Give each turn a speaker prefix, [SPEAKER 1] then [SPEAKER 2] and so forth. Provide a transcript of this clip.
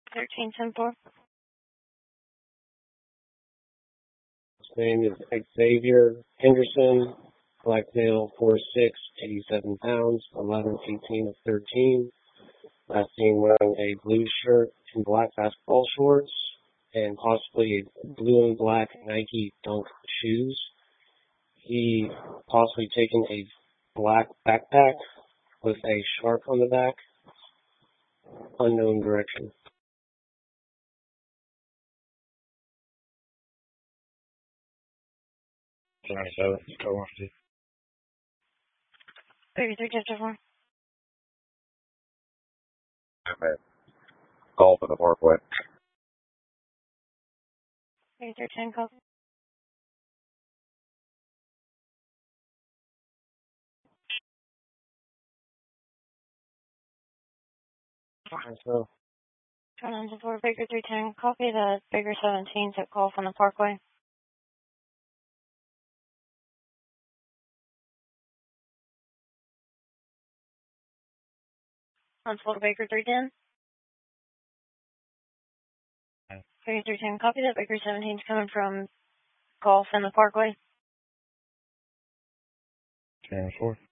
[SPEAKER 1] 13-10-4.
[SPEAKER 2] His name is Xavier Henderson, black male, 4'6", 87 pounds, 11-18 of 13. Last seen wearing a blue shirt and black basketball shorts, and possibly blue and black Nike Dunk shoes. He possibly taken a black backpack with a shark on the back. Unknown direction.
[SPEAKER 3] Sorry, so let's go off to
[SPEAKER 1] 33-10-4.
[SPEAKER 3] I'm at golf in the Parkway.
[SPEAKER 1] 33-10, copy.
[SPEAKER 2] So,
[SPEAKER 1] 29-4, Baker 310, copy the Baker 17's at golf on the Parkway. On Florida Baker 310. Baker 310, copy that Baker 17's coming from golf in the Parkway.
[SPEAKER 3] 10-4.